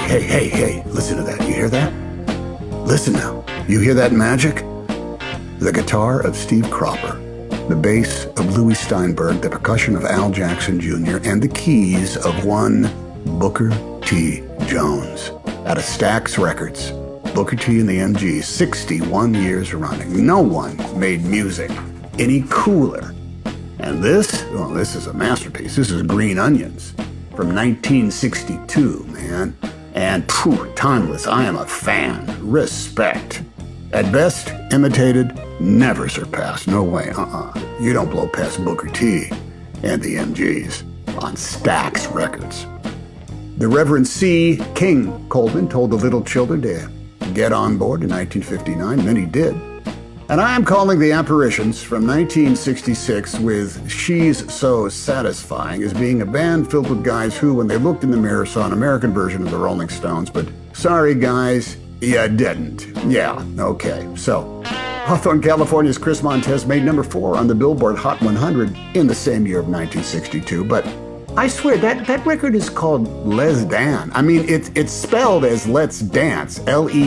Hey, listen to that. You hear that? Listen now. You hear that magic? The guitar of Steve Cropper, the bass of Louis Steinberg, the percussion of Al Jackson Jr., and the keys of one Booker T. Jones out of Stax Records. Booker T and the MGs, 61 years running. No one made music any cooler. And this is a masterpiece. This is Green Onions from 1962, man. And timeless. I am a fan. Respect. At best, imitated, never surpassed. No way. You don't blow past Booker T and the MGs on Stax Records. The Reverend C. King Coleman told the little children to get on board in 1959. Many did. And I am calling the Apparitions from 1966 with She's So Satisfying as being a band filled with guys who, when they looked in the mirror, saw an American version of the Rolling Stones. But sorry, guys, you didn't. Yeah, okay. So, Hawthorne, California's Chris Montez made number 4 on the Billboard Hot 100 in the same year of 1962. But I swear, that record is called Les Dan. I mean, it's spelled as Let's Dance,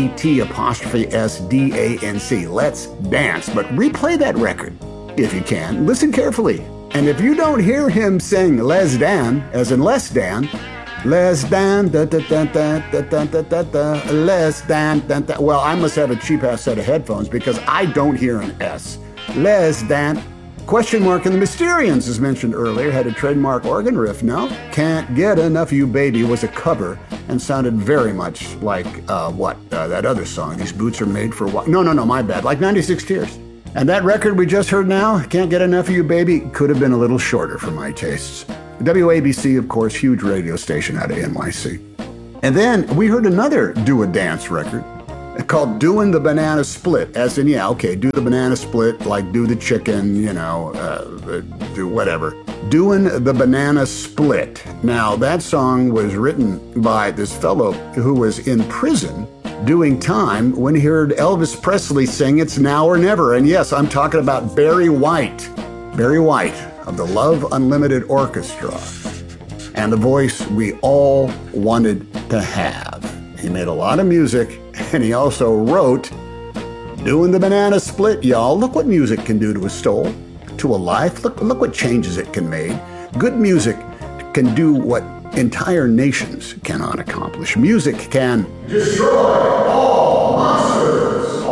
LET''SDANC, Let's Dance. But replay that record, if you can. Listen carefully. And if you don't hear him sing Les Dan, as in Less Dan, Les Dan, da-da-da-da-da-da-da-da, Les Dan, da-da. Well, I must have a cheap-ass set of headphones because I don't hear an S. Les Dan. Question Mark and the Mysterians, as mentioned earlier, had a trademark organ riff. No, Can't Get Enough of You Baby was a cover and sounded very much like, that other song, These Boots Are Made for What? No, my bad, like 96 Tears. And that record we just heard now, Can't Get Enough of You Baby, could have been a little shorter for my tastes. WABC, of course, huge radio station out of NYC. And then we heard another do-a-dance record called Doing the Banana Split, as in, do the banana split, like do the chicken, do whatever. Doing the Banana Split. Now, that song was written by this fellow who was in prison doing time when he heard Elvis Presley sing It's Now or Never. And yes, I'm talking about Barry White. Barry White of the Love Unlimited Orchestra. And the voice we all wanted to have. He made a lot of music, and he also wrote Doing the Banana Split, y'all. Look what music can do to a soul, to a life. Look what changes it can make. Good music can do what entire nations cannot accomplish. Music can destroy all monsters.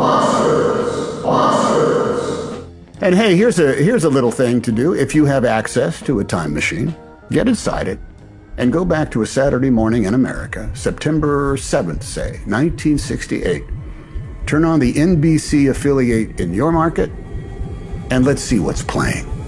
And hey, here's a little thing to do. If you have access to a time machine, get inside it and go back to a Saturday morning in America, September 7th, say, 1968. Turn on the NBC affiliate in your market, and let's see what's playing.